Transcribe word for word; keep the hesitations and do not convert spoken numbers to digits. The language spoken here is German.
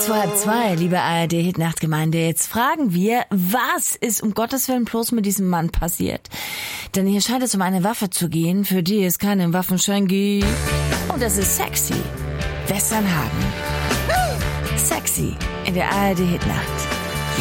Kurz vor halb zwei, liebe A R D-Hitnachtgemeinde, jetzt fragen wir, was ist um Gottes Willen bloß mit diesem Mann passiert? Denn hier scheint es um eine Waffe zu gehen, für die es keinen Waffenschein gibt. Und es ist sexy. Westernhagen. Sexy in der A R D-Hitnacht.